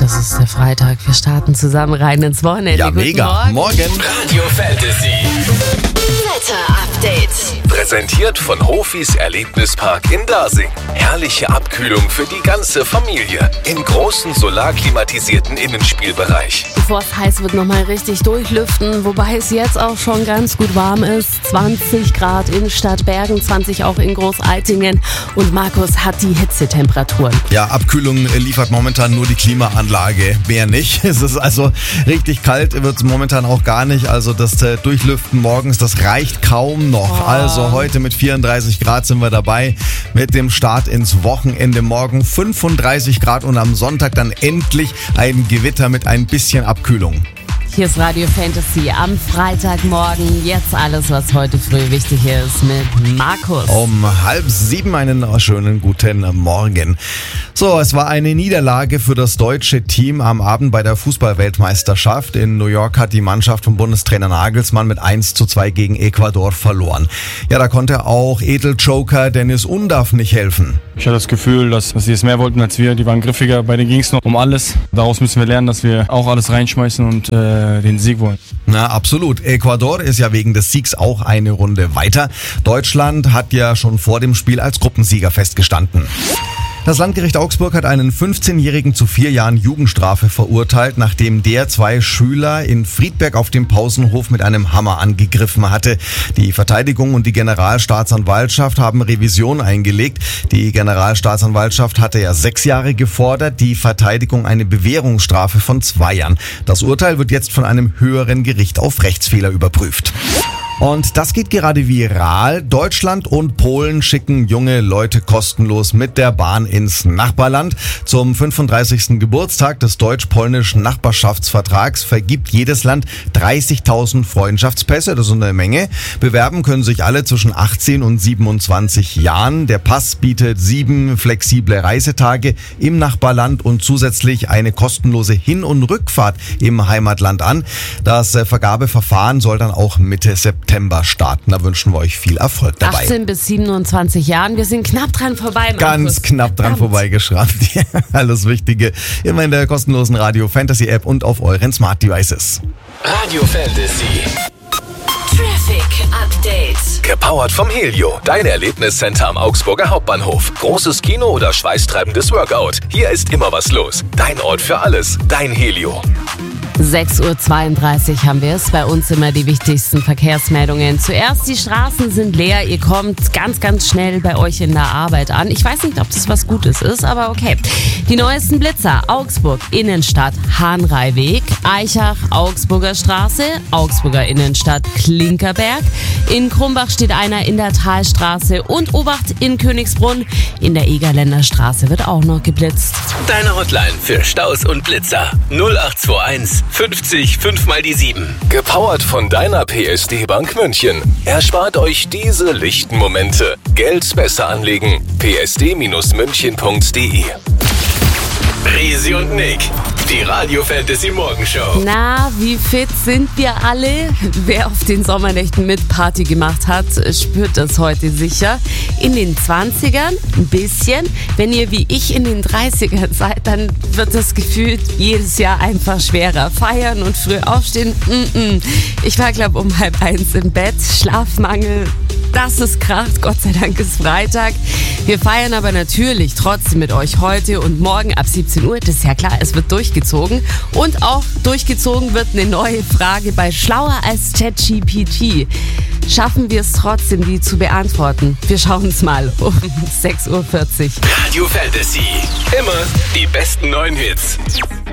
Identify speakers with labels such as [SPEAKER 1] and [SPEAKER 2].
[SPEAKER 1] das ist der Freitag. Wir starten zusammen rein ins Wochenende.
[SPEAKER 2] Ja,
[SPEAKER 1] Guten
[SPEAKER 2] mega.
[SPEAKER 1] Morgen.
[SPEAKER 3] Radio Fantasy.
[SPEAKER 4] Wetter-Update.
[SPEAKER 3] Präsentiert von Hofis Erlebnispark in Dasing. Herrliche Abkühlung für die ganze Familie. Im großen solarklimatisierten Innenspielbereich.
[SPEAKER 1] Bevor es heiß wird, nochmal richtig durchlüften. Wobei es jetzt auch schon ganz gut warm ist. 20 Grad in Stadtbergen, 20 auch in Großaltingen. Und Markus hat die Hitzetemperaturen.
[SPEAKER 2] Ja, Abkühlung liefert momentan nur die Klimaanlage, mehr nicht. Es ist also richtig kalt, wird es momentan auch gar nicht. Also das Durchlüften morgens, das reicht kaum noch. Also heute mit 34 Grad sind wir dabei mit dem Start ins Wochenende. Morgen 35 Grad und am Sonntag dann endlich ein Gewitter mit ein bisschen Abkühlung.
[SPEAKER 1] Hier ist Radio Fantasy am Freitagmorgen. Jetzt alles, was heute früh wichtig ist mit Markus.
[SPEAKER 2] Um 6:30 einen schönen guten Morgen. So, es war eine Niederlage für das deutsche Team am Abend bei der Fußball-Weltmeisterschaft. In New York hat die Mannschaft von Bundestrainer Nagelsmann mit 1:2 gegen Ecuador verloren. Ja, da konnte auch Edeljoker Dennis Undaff nicht helfen.
[SPEAKER 5] Ich hatte das Gefühl, dass sie es mehr wollten als wir. Die waren griffiger, bei denen ging es noch um alles. Daraus müssen wir lernen, dass wir auch alles reinschmeißen und den Sieg wollen.
[SPEAKER 2] Na, absolut. Ecuador ist ja wegen des Siegs auch eine Runde weiter. Deutschland hat ja schon vor dem Spiel als Gruppensieger festgestanden. Das Landgericht Augsburg hat einen 15-Jährigen zu 4 Jahren Jugendstrafe verurteilt, nachdem der 2 Schüler in Friedberg auf dem Pausenhof mit einem Hammer angegriffen hatte. Die Verteidigung und die Generalstaatsanwaltschaft haben Revision eingelegt. Die Generalstaatsanwaltschaft hatte ja 6 Jahre gefordert, die Verteidigung eine Bewährungsstrafe von 2 Jahren. Das Urteil wird jetzt von einem höheren Gericht auf Rechtsfehler überprüft. Und das geht gerade viral. Deutschland und Polen schicken junge Leute kostenlos mit der Bahn ins Nachbarland. Zum 35. Geburtstag des deutsch-polnischen Nachbarschaftsvertrags vergibt jedes Land 30.000 Freundschaftspässe. Das ist eine Menge. Bewerben können sich alle zwischen 18 und 27 Jahren. Der Pass bietet 7 flexible Reisetage im Nachbarland und zusätzlich eine kostenlose Hin- und Rückfahrt im Heimatland an. Das Vergabeverfahren soll dann auch Mitte September starten. Da wünschen wir euch viel Erfolg dabei.
[SPEAKER 1] 18 bis 27 Jahren. Wir sind knapp dran vorbei, Markus.
[SPEAKER 2] Ganz knapp dran vorbeigeschrammt. Ja, alles Wichtige immer in der kostenlosen Radio Fantasy App und auf euren Smart Devices.
[SPEAKER 3] Radio Fantasy.
[SPEAKER 4] Traffic Update.
[SPEAKER 3] Gepowert vom Helio. Dein Erlebniscenter am Augsburger Hauptbahnhof. Großes Kino oder schweißtreibendes Workout. Hier ist immer was los. Dein Ort für alles. Dein Helio.
[SPEAKER 1] 6:32 Uhr haben wir es. Bei uns immer die wichtigsten Verkehrsmeldungen. Zuerst, die Straßen sind leer. Ihr kommt ganz, ganz schnell bei euch in der Arbeit an. Ich weiß nicht, ob das was Gutes ist, aber okay. Die neuesten Blitzer. Augsburg, Innenstadt, Hahnraiweg, Eichach, Augsburger Straße, Augsburger Innenstadt, Klinkerberg. In Krumbach steht einer in der Talstraße und Obacht in Königsbrunn. In der Egerländer Straße wird auch noch geblitzt.
[SPEAKER 3] Deine Hotline für Staus und Blitzer. 0821 50 5 mal die 7. Gepowert von deiner PSD-Bank München. Erspart euch diese lichten Momente. Geld besser anlegen. psd-münchen.de. Risi und Nick, die Radio Fantasy Morgenshow.
[SPEAKER 1] Na, wie fit sind wir alle? Wer auf den Sommernächten mit Party gemacht hat, spürt das heute sicher. In den 20ern ein bisschen. Wenn ihr wie ich in den 30ern seid, dann wird das gefühlt jedes Jahr einfach schwerer. Feiern und früh aufstehen, Ich war, glaube um 12:30 im Bett. Schlafmangel, das ist kracht. Gott sei Dank ist Freitag. Wir feiern aber natürlich trotzdem mit euch heute und morgen ab 17 Uhr. Das ist ja klar, es wird durchgezogen. Und auch durchgezogen wird eine neue Frage bei Schlauer als ChatGPT. Schaffen wir es trotzdem, die zu beantworten? Wir schauen es mal um 6:40 Uhr.
[SPEAKER 3] Radio Fantasy. Immer die besten neuen Hits.